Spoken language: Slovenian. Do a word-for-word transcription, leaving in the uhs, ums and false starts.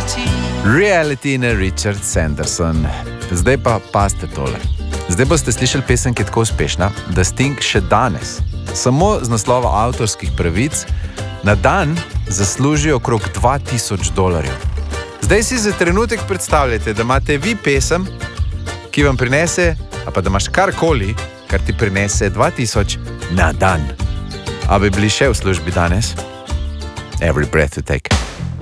Reality in Richard Sanderson. Zdaj pa paste tole. Zdaj boste slišali pesem, ki je tako uspešna, da Sting še danes, samo z naslova avtorskih pravic, na dan zasluži okrog dva tisoč dolarjev. Zdaj si za trenutek predstavljate, da imate vi pesem, ki vam prinese, a pa da imaš karkoli, kar ti prinese dva tisoč na dan. A bi bili še v službi danes? Every breath you take.